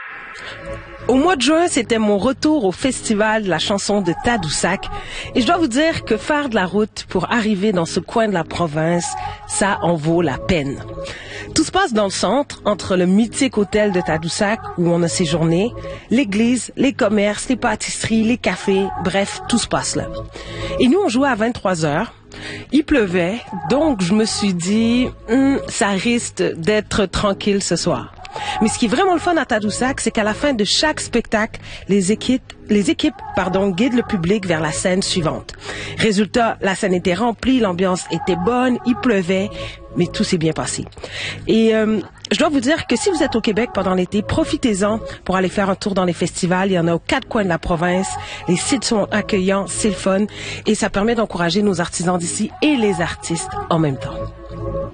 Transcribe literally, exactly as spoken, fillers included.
Au mois de juin, c'était mon retour au festival de la chanson de Tadoussac. Et je dois vous dire que faire de la route pour arriver dans ce coin de la province, ça en vaut la peine. Tout se passe dans le centre, entre le mythique hôtel de Tadoussac où on a séjourné, l'église, les commerces, les pâtisseries, les cafés, bref, tout se passe là. Et nous, on jouait à vingt-trois heures. Il pleuvait, donc je me suis dit, hm, ça risque d'être tranquille ce soir. Mais ce qui est vraiment le fun à Tadoussac, c'est qu'à la fin de chaque spectacle, les équipes, les équipes, pardon, guident le public vers la scène suivante. Résultat, la scène était remplie, l'ambiance était bonne, il pleuvait, mais tout s'est bien passé. Et euh, je dois vous dire que si vous êtes au Québec pendant l'été, profitez-en pour aller faire un tour dans les festivals. Il y en a aux quatre coins de la province. Les sites sont accueillants, c'est le fun, et ça permet d'encourager nos artisans d'ici et les artistes en même temps.